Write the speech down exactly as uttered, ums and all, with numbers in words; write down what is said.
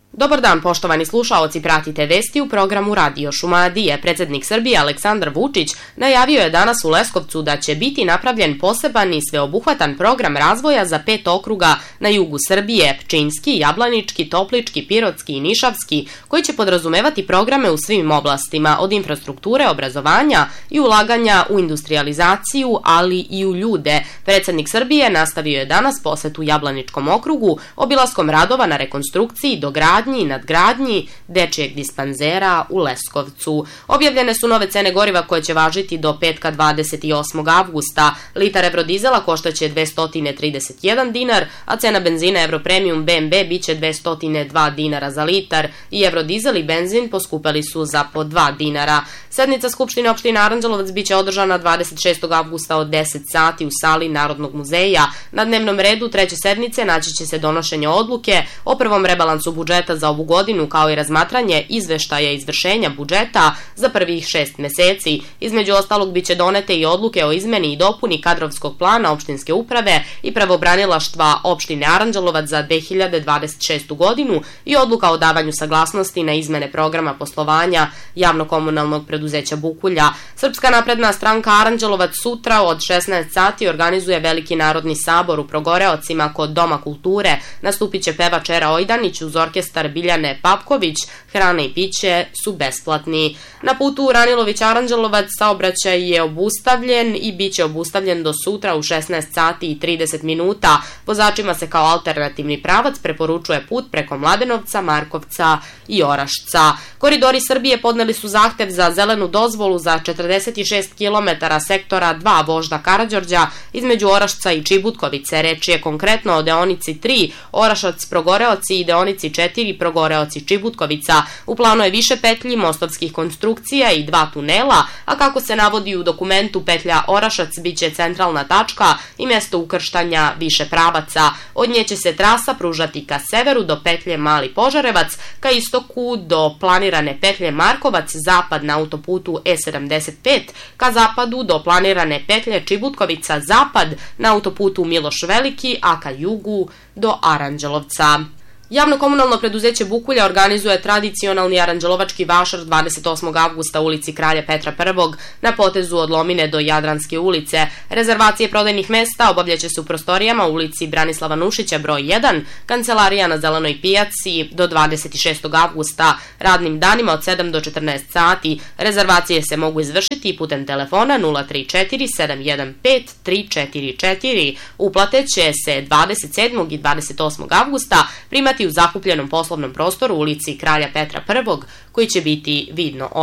Dobar dan, poštovani slušaoci, pratite vesti u programu Radio Šumadije. Predsednik Srbije Aleksandar Vučić najavio je danas u Leskovcu da će biti napravljen poseban i sveobuhvatan program razvoja za pet okruga na jugu Srbije, Pčinjski, Jablanički, Toplički, Pirotski i Nišavski, koji će podrazumevati programe u svim oblastima, od infrastrukture, obrazovanja i ulaganja u industrijalizaciju, ali i u ljude. Predsednik Srbije nastavio je danas posetu Jablaničkom okrugu, obilaskom radova na rekonstrukciji, dogradnji i nadgradnji dečijeg dispanzera u Leskovcu. Objavljene su nove cene goriva koje će važiti do petka dvadeset osmog avgusta. Litar evrodizela koštaće dvesta trideset jedan dinar, a cena benzina Europremium B M B biće dvesta dva dinara za litar i evrodizel i benzin poskupeli su za po dva dinara. Sednica Skupštine opštine Aranđelovac biće održana dvadeset šestog avgusta od deset sati u sali Narodnog muzeja. Na dnevnom redu treće sednice naći će se donošenje odluke o prvom rebalansu budžeta za ovu godinu, kao i razmatranje izveštaja izvršenja budžeta za prvih šest meseci. Između ostalog biće donete i odluke o izmeni i dopuni kadrovskog plana opštinske uprave i pravobranilaštva opštine Aranđelovac za dve hiljade dvadeset šestu godinu i odluka o davanju saglasnosti na izmene programa poslovanja javno-komunalnog preduzeća Bukulja. Srpska napredna stranka Aranđelovac sutra od šesnaest sati organizuje veliki narodni sabor u Progoreocima kod Doma kulture. Nastupiće pevač Era Ojdanić uz orkestar Biljane Papković, hrana i piće su besplatni. Na putu Ranilović-Aranđelovac saobraćaj je obustavljen i bit će obustavljen do sutra u šesnaest sati i trideset minuta. Vozačima se kao alternativni pravac preporučuje put preko Mladenovca, Markovca i Orašca. Koridori Srbije podneli su zahtev za zelenu dozvolu za četrdeset šest kilometara sektora dva vožda Karađorđa između Orašca i Čibutkovice. Reč je konkretno o deonici tri Orašac-Progoreoci i deonici četiri Progoreoci-Čibutkovica. U planu je više petlji, mostovskih konstrukcija i dva tunela, a kako se navodi u dokumentu, petlja Orašac biće centralna tačka i mesto ukrštanja više pravaca. Od nje će se trasa pružati ka severu do petlje Mali Požarevac, ka istoku do planirane petlje Markovac, zapad na autoputu E sedamdeset pet, ka zapadu do planirane petlje Čibutkovica, zapad na autoputu Miloš Veliki, a ka jugu do Aranđelovca. Javno-komunalno preduzeće Bukulja organizuje tradicionalni aranđelovački vašar dvadeset osmog avgusta u ulici Kralja Petra Prvog na potezu od Lomine do Jadranske ulice. Rezervacije prodajnih mesta obavljaće se u prostorijama u ulici Branislava Nušića broj jedan, kancelarija na Zelenoj pijaci do dvadeset šestog avgusta, radnim danima od sedam do četrnaest sati. Rezervacije se mogu izvršiti putem telefona nula tri četiri sedam jedan pet tri četiri četiri. Uplate će se dvadeset sedmog i dvadeset osmog avgusta primati u zakupljenom poslovnom prostoru u ulici Kralja Petra Prvog, koji će biti vidno